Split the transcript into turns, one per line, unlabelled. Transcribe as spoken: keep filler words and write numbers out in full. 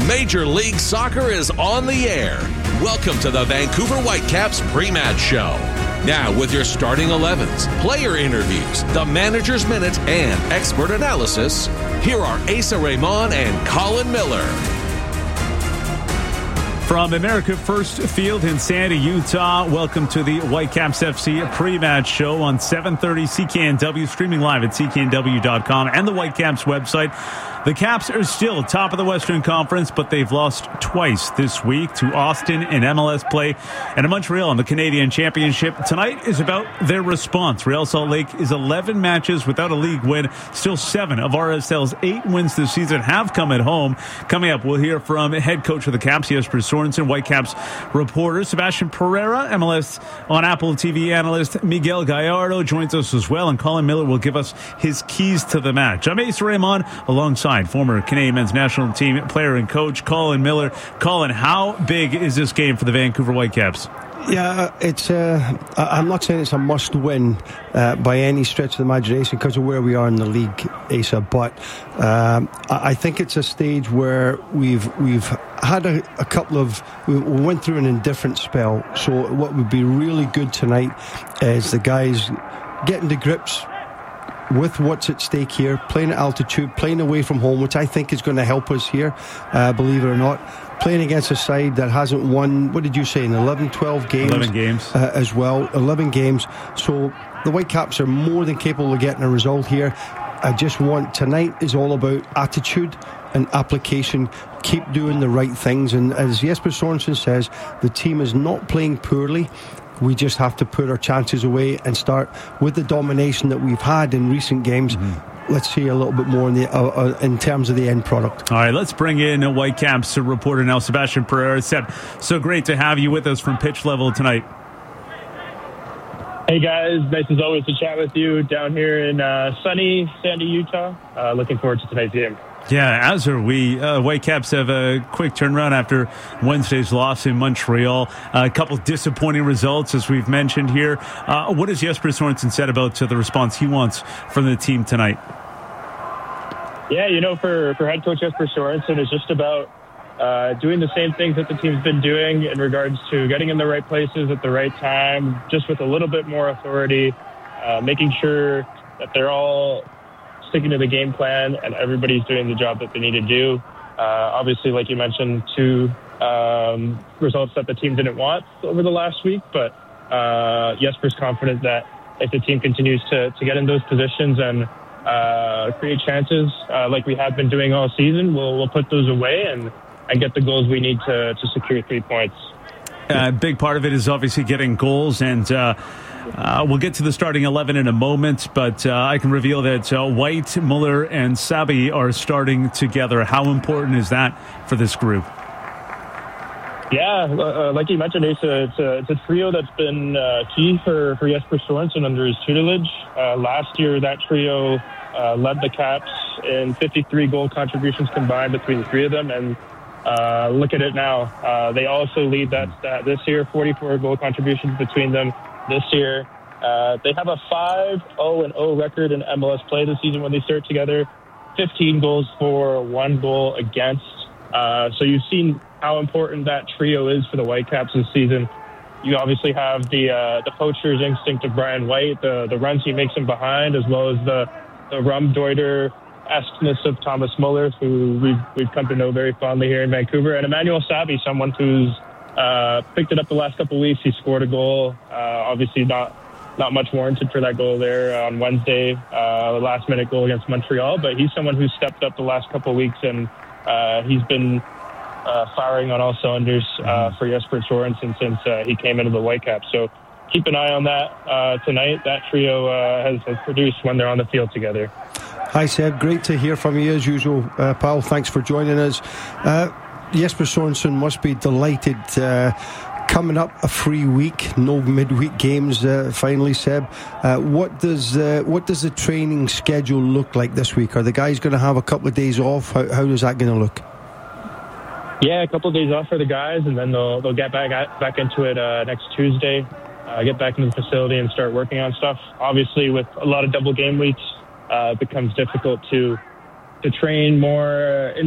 Major League Soccer is on the air. Welcome to the Vancouver Whitecaps pre-match show. Now with your starting elevens, player interviews, the manager's minute, and expert analysis, here are Asa Raymond and Colin Miller.
From America First Field in Sandy, Utah, welcome to the Whitecaps F C pre-match show on seven thirty C K N W, streaming live at C K N W dot com and the Whitecaps website. The Caps are still top of the Western Conference, but they've lost twice this week to Austin in M L S play and to Montreal in the Canadian Championship. Tonight is about their response. Real Salt Lake is eleven matches without a league win. Still seven of R S L's eight wins this season have come at home. Coming up, we'll hear from head coach of the Caps, Jesper Sorensen, Whitecaps reporter Sebastian Pereira, M L S on Apple T V analyst Miguel Gallardo joins us as well, and Colin Miller will give us his keys to the match. I'm Asa Raymond alongside former Canadian men's national team player and coach Colin Miller. Colin, how big is this game for the Vancouver Whitecaps?
Yeah, it's. Uh, I'm not saying it's a must-win uh, by any stretch of the imagination because of where we are in the league, Asa. But um, I think it's a stage where we've we've had a, a couple of. We went through an indifferent spell. So what would be really good tonight is the guys getting to grips with what's at stake here, playing at altitude, playing away from home, which I think is going to help us here, uh, believe it or not. Playing against a side that hasn't won, what did you say, in eleven, twelve games?
eleven games.
Uh, as well, eleven games. So the Whitecaps are more than capable of getting a result here. I just want, tonight is all about attitude and application. Keep doing the right things. And as Jesper Sorensen says, the team is not playing poorly. We just have to put our chances away and start with the domination that we've had in recent games. Mm-hmm. Let's see a little bit more in the uh, uh, in terms of the end product.
All right, let's bring in a Whitecaps reporter now, Sebastian Pereira. Seb, so great to have you with us from pitch level tonight.
Hey guys, nice as always to chat with you down here in uh, sunny Sandy, Utah. Uh, looking forward to tonight's game.
Yeah, as are we. Uh, Whitecaps have a quick turnaround after Wednesday's loss in Montreal. Uh, a couple disappointing results, as we've mentioned here. Uh, what has Jesper Sorensen said about uh, the response he wants from the team tonight?
Yeah, you know, for, for head coach Jesper Sorensen, it's just about uh, doing the same things that the team's been doing in regards to getting in the right places at the right time, just with a little bit more authority, uh, making sure that they're all sticking to the game plan and everybody's doing the job that they need to do. Uh, obviously, like you mentioned, two um, results that the team didn't want over the last week, but uh, Jesper's confident that if the team continues to, to get in those positions and uh, create chances uh, like we have been doing all season, we'll, we'll put those away and, and get the goals we need to, to secure three points.
A uh, big part of it is obviously getting goals, and uh, uh, we'll get to the starting eleven in a moment, but uh, I can reveal that uh, White, Muller, and Sabi are starting together. How important is that for this group?
Yeah, uh, like you mentioned, Asa, it's a, it's a trio that's been uh, key for, for Jesper Sorensen under his tutelage. Uh, last year, that trio uh, led the Caps in fifty-three goal contributions combined between the three of them, and Uh, look at it now. Uh, they also lead that stat this year, forty-four goal contributions between them this year. Uh, they have a five oh and oh record in M L S play this season when they start together, fifteen goals for, one goal against. Uh, so you've seen how important that trio is for the Whitecaps this season. You obviously have the uh, the poacher's instinct of Brian White, the, the runs he makes him behind, as well as the, the Rumdeuter esqueness of Thomas Muller, who we've, we've come to know very fondly here in Vancouver, and Emmanuel Sabi, someone who's uh, picked it up the last couple of weeks. He scored a goal, uh, obviously not not much warranted for that goal there on Wednesday, uh, the last-minute goal against Montreal, but he's someone who's stepped up the last couple of weeks, and uh, he's been uh, firing on all cylinders uh, for Jesper Sorensen since uh, he came into the Whitecaps. So keep an eye on that uh, tonight. That trio uh, has, has produced when they're on the field together.
Hi Seb, great to hear from you as usual, uh, pal. Thanks for joining us. Uh, Jesper Sorensen must be delighted uh, coming up a free week, no midweek games. Uh, finally, Seb, uh, what does uh, what does the training schedule look like this week? Are the guys going to have a couple of days off? How, how is that going to look?
Yeah, a couple of days off for the guys, and then they'll they'll get back at, back into it uh, next Tuesday. Uh, get back into the facility and start working on stuff. Obviously, with a lot of double game weeks, uh, it becomes difficult to to train more in